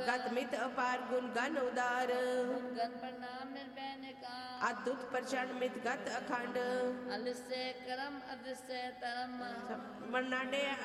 गत मित अपार गुण गण उदार गण प्रणाम निर्भय का अद्भुत प्रचंड मित गत अखंड अलिस्य करम अदृश्य तरम वर्णाडे